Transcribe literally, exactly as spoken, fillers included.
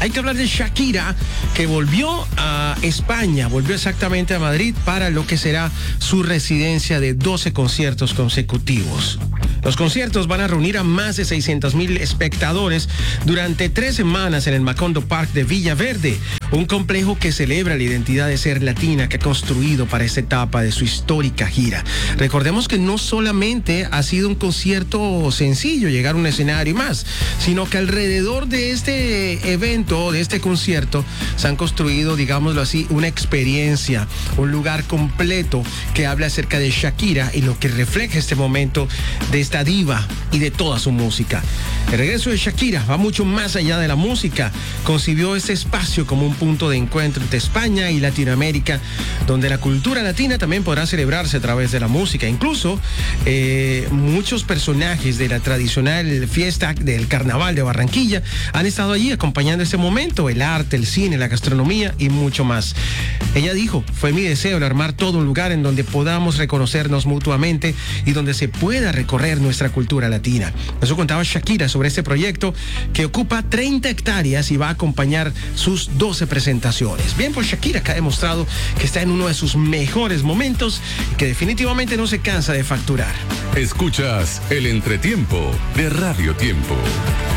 Hay que hablar de Shakira, que volvió a España, volvió exactamente a Madrid para lo que será su residencia de doce conciertos consecutivos. Los conciertos van a reunir a más de seiscientos mil espectadores durante tres semanas en el Macondo Park de Villaverde, un complejo que celebra la identidad de ser latina que ha construido para esta etapa de su histórica gira. Recordemos que no solamente ha sido un concierto sencillo, llegar a un escenario y más, sino que alrededor de este evento, de este concierto, se han construido, digámoslo así, una experiencia, un lugar completo que habla acerca de Shakira y lo que refleja este momento de esta diva y de toda su música. El regreso de Shakira va mucho más allá de la música. Concibió este espacio como un punto de encuentro entre España y Latinoamérica, donde la cultura latina también podrá celebrarse a través de la música. Incluso eh, muchos personajes de la tradicional fiesta del Carnaval de Barranquilla han estado allí acompañando este momento, el arte, el cine, la gastronomía y mucho más. Ella dijo, fue mi deseo el armar todo un lugar en donde podamos reconocernos mutuamente y donde se pueda recorrer nuestra cultura latina. Eso contaba Shakira sobre este proyecto que ocupa treinta hectáreas y va a acompañar sus doce presentaciones. Bien, pues Shakira, que ha demostrado que está en uno de sus mejores momentos y que definitivamente no se cansa de facturar. Escuchas el entretiempo de Radio Tiempo.